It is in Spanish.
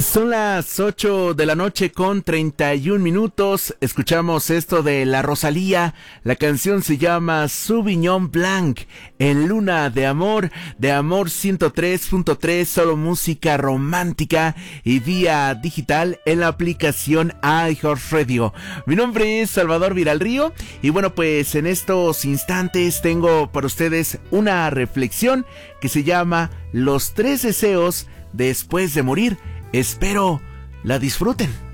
Son las 8 de la noche con 31 minutos. Escuchamos esto de la Rosalía. La canción se llama Sauvignon Blanc, en Luna de Amor 103.3, solo música romántica y vía digital en la aplicación iHeartRadio. Mi nombre es Salvador Viralrío y bueno, pues en estos instantes tengo para ustedes una reflexión que se llama Los 3 deseos después de morir. Espero la disfruten.